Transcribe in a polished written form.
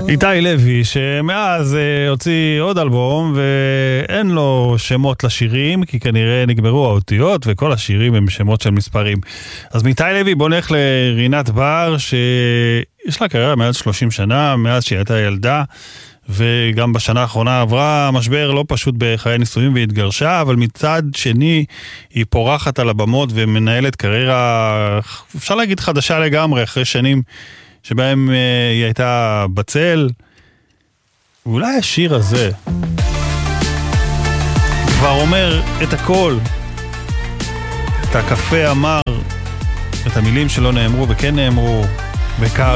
איתי לוי, שמאז הוציא עוד אלבום ואין לו שמות לשירים, כי כנראה נגמרו האותיות וכל השירים הם שמות של מספרים. אז מאיתי לוי בוא נלך לרינת בר, שיש לה קריירה מעל 30 שנה, מאז שהיא הייתה ילדה, וגם בשנה האחרונה עברה משבר לא פשוט בחיי נישואים והתגרשה, אבל מצד שני היא פורחת על הבמות ומנהלת קריירה, אפשר להגיד חדשה לגמרי, אחרי שנים שבהם היא הייתה בצל. ואולי השיר הזה כבר אומר את הכל, את הקפה אמר, את המילים שלא נאמרו וכן נאמרו, וקר